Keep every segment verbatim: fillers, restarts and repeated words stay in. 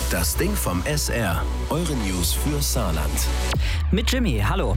Das Ding vom S R. Eure News für Saarland. Mit Jimmy, hallo.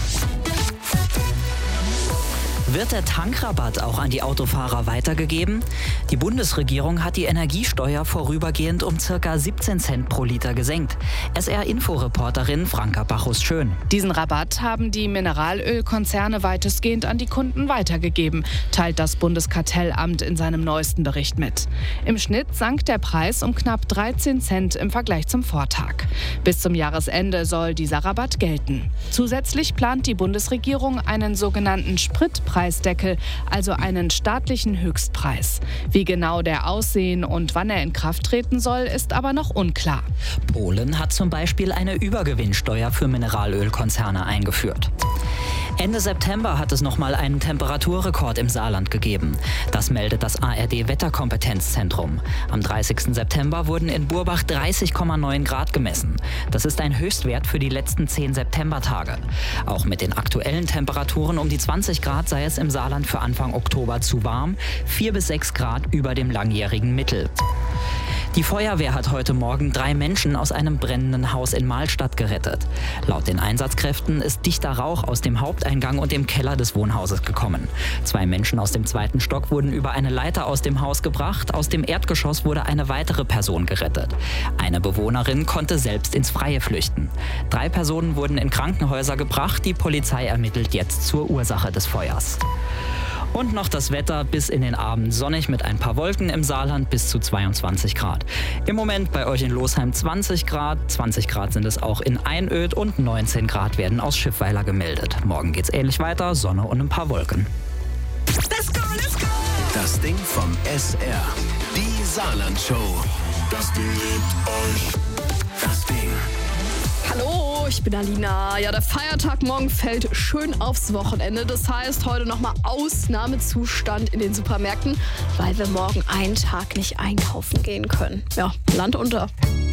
Wird der Tankrabatt auch an die Autofahrer weitergegeben? Die Bundesregierung hat die Energiesteuer vorübergehend um ca. siebzehn Cent pro Liter gesenkt. S R-Inforeporterin Franka Bachus-Schön. Diesen Rabatt haben die Mineralölkonzerne weitestgehend an die Kunden weitergegeben, teilt das Bundeskartellamt in seinem neuesten Bericht mit. Im Schnitt sank der Preis um knapp dreizehn Cent im Vergleich zum Vortag. Bis zum Jahresende soll dieser Rabatt gelten. Zusätzlich plant die Bundesregierung einen sogenannten Spritpreis. Preisdeckel, also einen staatlichen Höchstpreis. Wie genau der aussehen und wann er in Kraft treten soll, ist aber noch unklar. Polen hat zum Beispiel eine Übergewinnsteuer für Mineralölkonzerne eingeführt. Ende September hat es nochmal einen Temperaturrekord im Saarland gegeben. Das meldet das A R D-Wetterkompetenzzentrum. Am dreißigsten September wurden in Burbach dreißig Komma neun Grad gemessen. Das ist ein Höchstwert für die letzten zehn Septembertage. Auch mit den aktuellen Temperaturen um die zwanzig Grad sei es im Saarland für Anfang Oktober zu warm, vier bis sechs Grad über dem langjährigen Mittel. Die Feuerwehr hat heute Morgen drei Menschen aus einem brennenden Haus in Mahlstadt gerettet. Laut den Einsatzkräften ist dichter Rauch aus dem Haupteingang und dem Keller des Wohnhauses gekommen. Zwei Menschen aus dem zweiten Stock wurden über eine Leiter aus dem Haus gebracht. Aus dem Erdgeschoss wurde eine weitere Person gerettet. Eine Bewohnerin konnte selbst ins Freie flüchten. Drei Personen wurden in Krankenhäuser gebracht. Die Polizei ermittelt jetzt zur Ursache des Feuers. Und noch das Wetter, bis in den Abend sonnig mit ein paar Wolken im Saarland bis zu zweiundzwanzig Grad. Im Moment bei euch in Losheim zwanzig Grad, zwanzig Grad sind es auch in Einöd und neunzehn Grad werden aus Schiffweiler gemeldet. Morgen geht's ähnlich weiter, Sonne und ein paar Wolken. Let's go, let's go! Das Ding vom S R. Die Saarland-Show. Das Ding liebt euch. Das Ding. Hallo, ich bin Alina. Ja, der Feiertag morgen fällt schön aufs Wochenende. Das heißt, heute nochmal Ausnahmezustand in den Supermärkten, weil wir morgen einen Tag nicht einkaufen gehen können. Ja, Land unter.